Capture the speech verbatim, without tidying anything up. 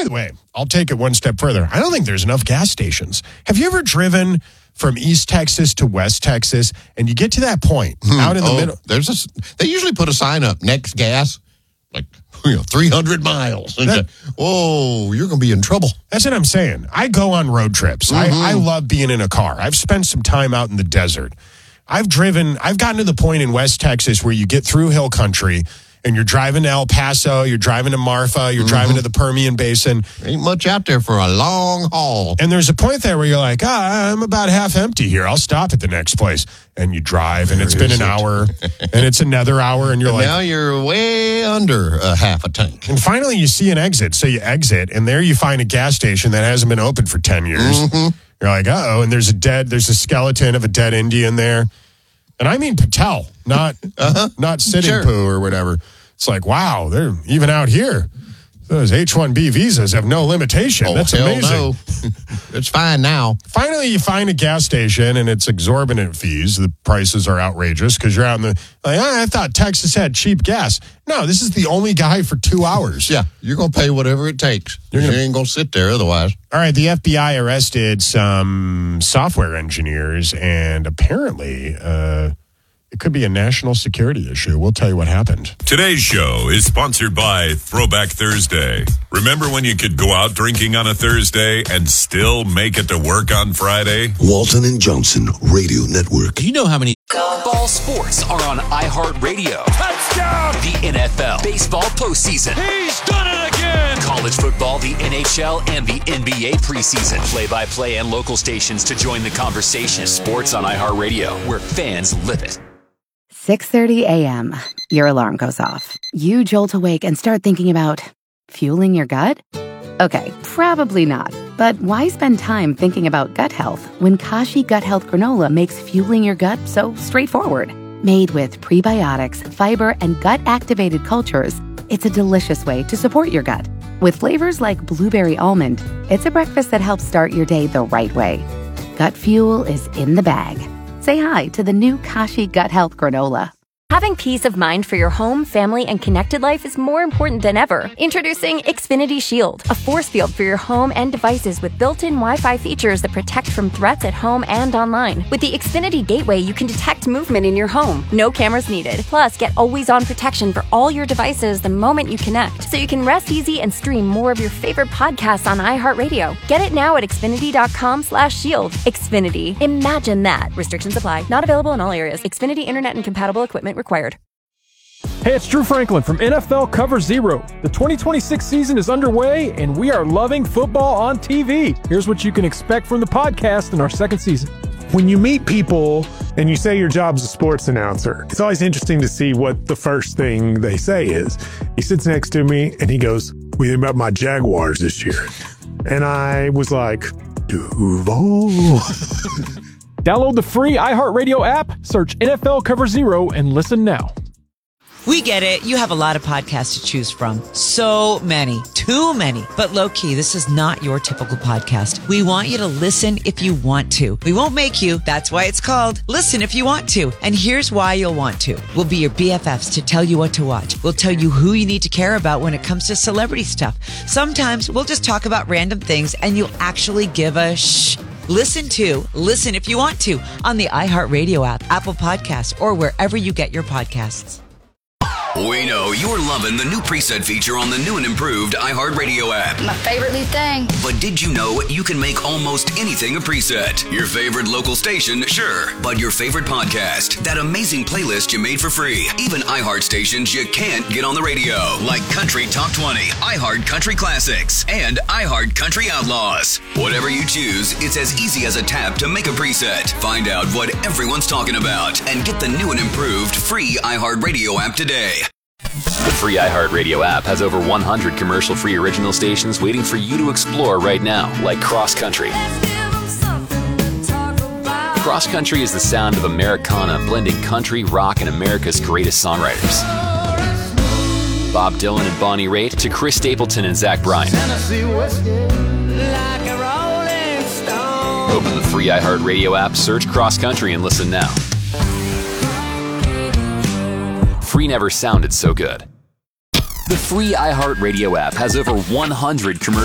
By the way, I'll take it one step further. I don't think there's enough gas stations. Have you ever driven from East Texas to West Texas, and you get to that point Hmm. out in the Oh, middle? There's a, they usually put a sign up, next gas, like, you know, three hundred miles. That- Whoa, you're going to be in trouble. That's what I'm saying. I go on road trips. Mm-hmm. I, I love being in a car. I've spent some time out in the desert. I've driven, I've gotten to the point in West Texas where you get through hill country and you're driving to El Paso, you're driving to Marfa, you're Mm-hmm. driving to the Permian Basin. Ain't much out there for a long haul. And there's a point there where you're like, ah, I'm about half empty here. I'll stop at the next place. And you drive, and There it's been is an it. hour, and it's another hour, and you're like, Now you're way under a half a tank. and finally you see an exit. So you exit, and there you find a gas station that hasn't been open for ten years. Mm-hmm. You're like, uh-oh, and there's a dead, there's a skeleton of a dead Indian there. And I mean Patel, not Uh-huh. not sitting Sure. poo or whatever. It's like, wow, they're even out here. Those H one B visas have no limitation. Oh, That's hell amazing. no. It's fine now. Finally, you find a gas station, and it's exorbitant fees. The prices are outrageous because you're out in the, like, ah, I thought Texas had cheap gas. No, this is the only guy for two hours. Yeah, you're going to pay whatever it takes. You're You gonna- ain't going to sit there otherwise. All right, the F B I arrested some software engineers, and apparently uh, it could be a national security issue. We'll tell you what happened. Today's show is sponsored by Throwback Thursday. Remember when you could go out drinking on a Thursday and still make it to work on Friday? Walton and Johnson Radio Network. Do you know how many ball sports are on iHeartRadio? Touchdown! The N F L, baseball postseason. He's done it again! College football, the N H L, and the N B A preseason. Play-by-play and local stations to join the conversation. Sports on iHeartRadio, where fans live it. six thirty a.m. Your alarm goes off. You jolt awake and start thinking about fueling your gut? Okay, probably not. But why spend time thinking about gut health when Kashi Gut Health Granola makes fueling your gut so straightforward? Made with prebiotics, fiber, and gut-activated cultures, it's a delicious way to support your gut. With flavors like blueberry almond, it's a breakfast that helps start your day the right way. Gut fuel is in the bag. Say hi to the new Kashi Gut Health Granola. Having peace of mind for your home, family, and connected life is more important than ever. Introducing Xfinity Shield, a force field for your home and devices with built-in Wi-Fi features that protect from threats at home and online. With the Xfinity Gateway, you can detect movement in your home. No cameras needed. Plus, get always-on protection for all your devices the moment you connect, so you can rest easy and stream more of your favorite podcasts on iHeartRadio. Get it now at Xfinity.com slash shield. Xfinity. Imagine that. Restrictions apply. Not available in all areas. Xfinity Internet and compatible equipment required. Hey, it's Drew Franklin from N F L Cover Zero. The twenty twenty-six season is underway, and we are loving football on T V. Here's what you can expect from the podcast in our second season. When you meet people and you say your job's a sports announcer, it's always interesting to see what the first thing they say is. He sits next to me and he goes, "What do you think about my Jaguars this year?" And I was like, Duval. Download the free iHeartRadio app, search N F L Cover Zero, and listen now. We get it. You have a lot of podcasts to choose from. So many. Too many. But low key, this is not your typical podcast. We want you to listen if you want to. We won't make you. That's why it's called Listen If You Want To. And here's why you'll want to. We'll be your B F Fs to tell you what to watch. We'll tell you who you need to care about when it comes to celebrity stuff. Sometimes we'll just talk about random things and you'll actually give a shh. Listen to Listen If You Want To on the iHeartRadio app, Apple Podcasts, or wherever you get your podcasts. We know you're loving the new preset feature on the new and improved iHeartRadio app. My favorite new thing. But did you know you can make almost anything a preset? Your favorite local station, sure. But your favorite podcast, that amazing playlist you made for free. Even iHeart stations you can't get on the radio, like Country Top twenty, iHeart Country Classics, and iHeart Country Outlaws. Whatever you choose, it's as easy as a tap to make a preset. Find out what everyone's talking about and get the new and improved free iHeartRadio app today. The free iHeartRadio app has over one hundred commercial-free original stations waiting for you to explore right now, like Cross Country. Cross Country is the sound of Americana blending country, rock, and America's greatest songwriters. Bob Dylan and Bonnie Raitt to Chris Stapleton and Zach Bryan. Open the free iHeartRadio app, search Cross Country, and listen now. Free never sounded so good. The free iHeartRadio app has over one hundred commercial